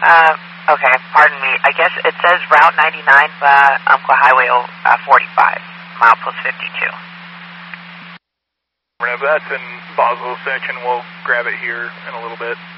Okay, pardon me. I guess it says Route 99, Umpqua Highway 45, mile post 52. That's in Boswell section. We'll grab it here in a little bit.